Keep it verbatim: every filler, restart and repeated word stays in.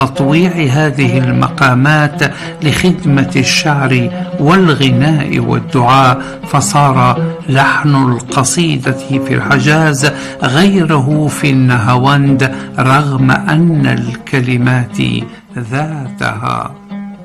تطويع هذه المقامات لخدمة الشعر والغناء والدعاء، فصار لحن القصيدة في الحجاز غيره في النهاوند رغم أن الكلمات ذاتها.